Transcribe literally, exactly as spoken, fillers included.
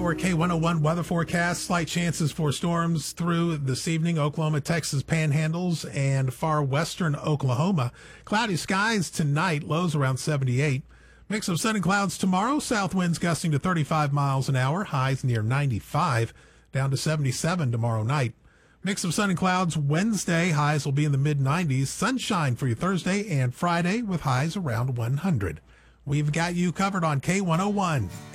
For K one oh one weather forecast, slight chances for storms through this evening. Oklahoma, Texas panhandles, and far western Oklahoma. Cloudy skies tonight, lows around seventy-eight. Mix of sun and clouds tomorrow. South winds gusting to thirty-five miles an hour. Highs near ninety-five, down to seventy-seven tomorrow night. Mix of sun and clouds Wednesday. Highs will be in the mid nineties. Sunshine for you Thursday and Friday with highs around one hundred. We've got you covered on K one oh one.